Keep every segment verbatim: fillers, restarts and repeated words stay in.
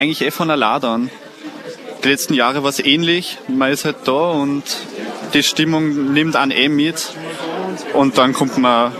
Eigentlich eh von allein dann. Die letzten Jahre war es ähnlich. Man ist halt da und die Stimmung nimmt einen eh mit. Und dann kommt man...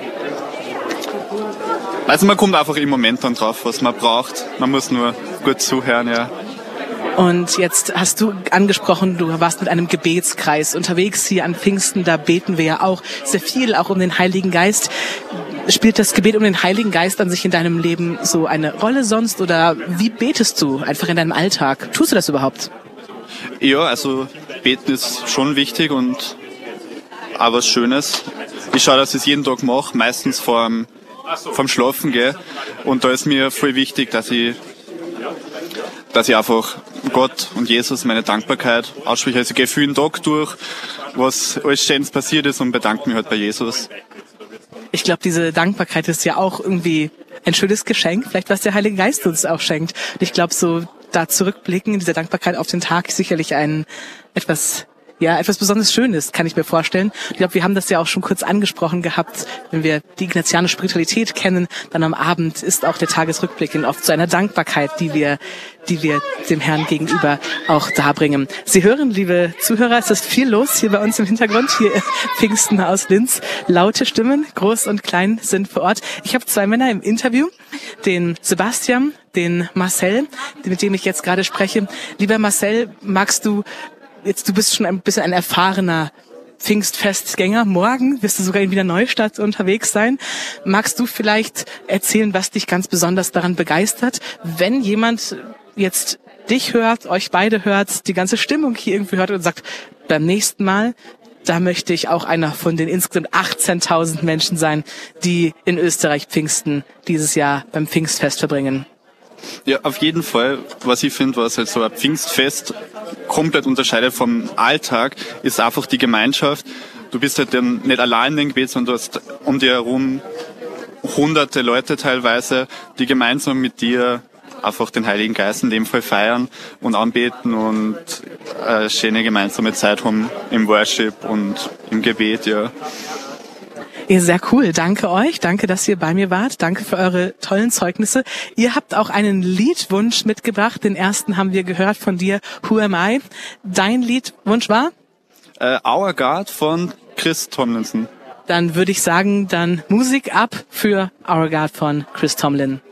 Also man kommt einfach im Moment dann drauf, was man braucht. Man muss nur gut zuhören, ja. Und jetzt hast du angesprochen, du warst mit einem Gebetskreis unterwegs hier an Pfingsten. Da beten wir ja auch sehr viel, auch um den Heiligen Geist. Spielt das Gebet um den Heiligen Geist an sich in deinem Leben so eine Rolle sonst? Oder wie betest du einfach in deinem Alltag? Tust du das überhaupt? Ja, also beten ist schon wichtig und auch was Schönes. Ich schaue, dass ich es jeden Tag mache, meistens vorm, vorm Schlafen gehe. Und da ist mir voll wichtig, dass ich, dass ich einfach Gott und Jesus meine Dankbarkeit ausspreche. Also ich gehe viel den Tag durch, was alles Schönes passiert ist und bedanke mich halt bei Jesus. Ich glaube, diese Dankbarkeit ist ja auch irgendwie ein schönes Geschenk, vielleicht was der Heilige Geist uns auch schenkt. Und ich glaube, so da zurückblicken, diese Dankbarkeit auf den Tag ist sicherlich ein etwas, ja, etwas besonders Schönes, kann ich mir vorstellen. Ich glaube, wir haben das ja auch schon kurz angesprochen gehabt, wenn wir die ignatianische Spiritualität kennen, dann am Abend ist auch der Tagesrückblick in oft zu einer Dankbarkeit, die wir, die wir dem Herrn gegenüber auch darbringen. Sie hören, liebe Zuhörer, es ist viel los hier bei uns im Hintergrund, hier Pfingsten aus Linz. Laute Stimmen, groß und klein, sind vor Ort. Ich habe zwei Männer im Interview, den Sebastian, den Marcel, mit dem ich jetzt gerade spreche. Lieber Marcel, magst du Jetzt, du bist schon ein bisschen ein erfahrener Pfingstfestgänger. Morgen wirst du sogar in Wiener Neustadt unterwegs sein. Magst du vielleicht erzählen, was dich ganz besonders daran begeistert, wenn jemand jetzt dich hört, euch beide hört, die ganze Stimmung hier irgendwie hört und sagt, beim nächsten Mal, da möchte ich auch einer von den insgesamt achtzehntausend Menschen sein, die in Österreich Pfingsten dieses Jahr beim Pfingstfest verbringen? Ja, auf jeden Fall. Was ich finde, was halt so ein Pfingstfest komplett unterscheidet vom Alltag, ist einfach die Gemeinschaft. Du bist halt dann nicht allein im Gebet, sondern du hast um dir herum hunderte Leute teilweise, die gemeinsam mit dir einfach den Heiligen Geist in dem Fall feiern und anbeten und eine schöne gemeinsame Zeit haben im Worship und im Gebet, ja. Ja, sehr cool. Danke euch. Danke, dass ihr bei mir wart. Danke für eure tollen Zeugnisse. Ihr habt auch einen Liedwunsch mitgebracht. Den ersten haben wir gehört von dir, Who Am I? Dein Liedwunsch war? Uh, Our God von Chris Tomlinson. Dann würde ich sagen, dann Musik ab für Our God von Chris Tomlin.